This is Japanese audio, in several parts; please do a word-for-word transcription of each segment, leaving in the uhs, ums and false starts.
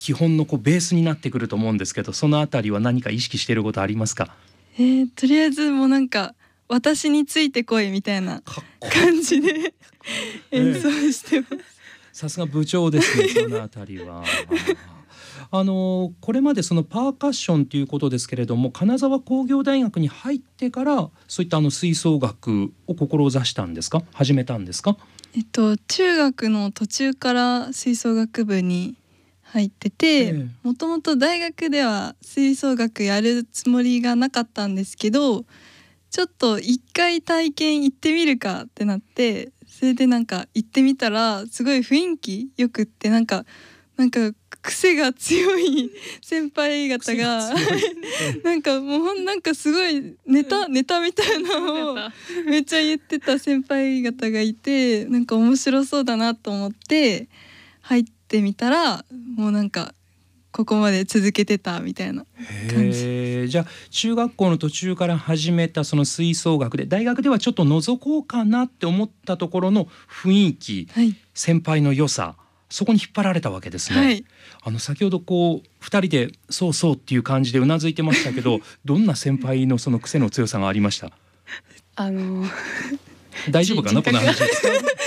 基本のこうベースになってくると思うんですけど、そのあたりは何か意識していることありますか？ えー、とりあえずもうなんか私についてこいみたいな感じで演奏してます。 さすが部長ですね、そのあたりは。あのこれまでそのパーカッションということですけれども、金沢工業大学に入ってからそういったあの吹奏楽を志したんですか？始めたんですか？ えっと中学の途中から吹奏楽部に入ってて、もともと大学では吹奏楽やるつもりがなかったんですけど、ちょっと一回体験行ってみるかってなって、それでなんか行ってみたらすごい雰囲気よくって、なんかなんか癖が強い先輩方がなんかもうほんなんかすごいネタネタみたいなのをめっちゃ言ってた先輩方がいて、なんか面白そうだなと思って入ってみたら、もうなんかここまで続けてたみたいな感じ。 へー、じゃあ中学校の途中から始めたその吹奏楽で、大学ではちょっと覗こうかなって思ったところの雰囲気、はい、先輩の良さ、そこに引っ張られたわけですね。はい、あの先ほどこうふたりでそうそうっていう感じでうなずいてましたけどどんな先輩のその癖の強さがありました？ あの大丈夫かなこの話ですか？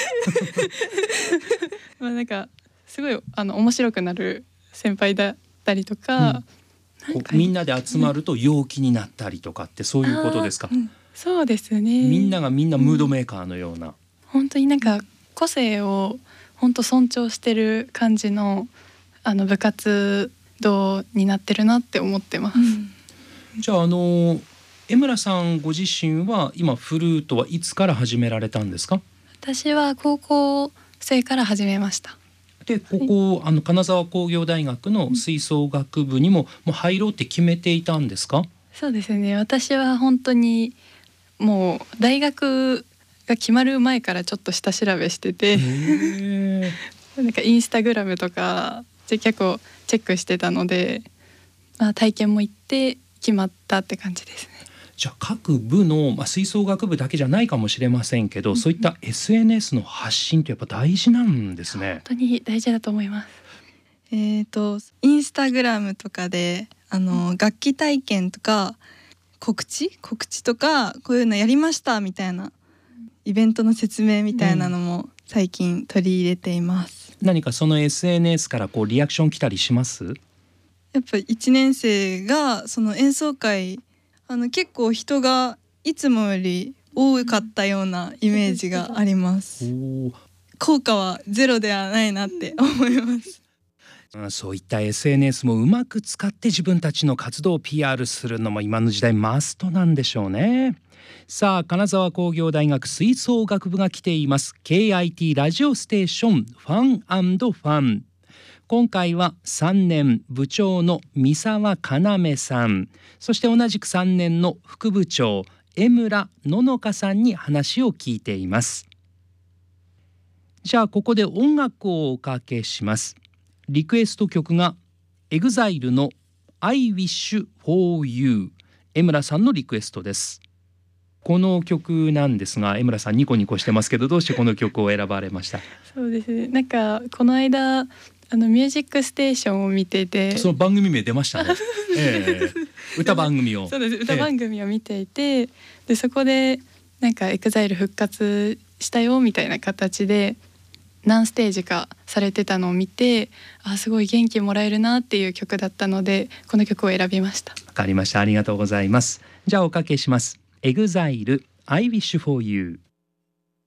まあなんかすごいあの面白くなる先輩だったりとか、うん、 なんかみんなで集まると陽気になったりとかってそういうことですか？うん、 そうですね。 みんながみんなムードメーカーのような、うん、 本当になんか個性を本当尊重してる感じのあの部活動になってるなって思ってます。うん、 じゃああの江村さんご自身は今フルートはいつから始められたんですか？ 私は高校生から始めました。 でここ、はい、あの金沢工業大学の吹奏楽部にも、もう入ろうって決めていたんですか？ そうですね。私は本当にもう大学が決まる前からちょっと下調べしててなんかインスタグラムとかで結構チェックしてたので、まあ、体験も行って決まったって感じですね。 じゃあ各部の、まあ、吹奏楽部だけじゃないかもしれませんけど、うん、そういった エスエヌエス の発信ってやっぱ大事なんですね。 本当に大事だと思います。 えーとインスタグラムとかであの、うん、楽器体験とか告知告知とかこういうのやりましたみたいなイベントの説明みたいなのも最近取り入れています。 うん、何かその エスエヌエス からこうリアクション来たりします？ やっぱいちねん生がその演奏会あの結構人がいつもより多かったようなイメージがあります。効果はゼロではないなって思います。 そういった エスエヌエス もうまく使って自分たちの活動を ピーアール するのも今の時代マストなんでしょうね。さあ金沢工業大学吹奏楽部が来ています ケーアイティー ラジオステーションファン&ファン。今回はさんねん部長の三沢要さん、そして同じくさんねんの副部長江村ののかさんに話を聞いています。じゃあここで音楽をおかけします。リクエスト曲が エグザイル の I wish for you、 江村さんのリクエストです。この曲なんですが、江村さんニコニコしてますけど、どうしてこの曲を選ばれました？ そうですね、なんかこの間あのミュージックステーションを見てて、 その番組名出ましたね、えー、歌番組をそうです、歌番組を見ていて、えー、でそこでなんか エグザイル 復活したよみたいな形で何ステージかされてたのを見て、あすごい元気もらえるなっていう曲だったのでこの曲を選びました。 わかりました、ありがとうございます。じゃあおかけします。エグザイル I wish for you。